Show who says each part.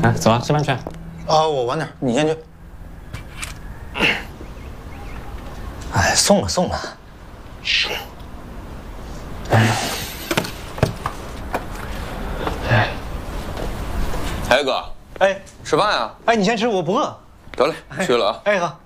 Speaker 1: 啊，走了，吃饭去。
Speaker 2: 啊，我晚点，你先去。哎，送了送了。
Speaker 3: 哎哥，
Speaker 2: 哎，
Speaker 3: 吃饭呀？
Speaker 2: 哎，你先吃，我不饿。
Speaker 3: 得嘞，去了啊。
Speaker 2: 哎，好。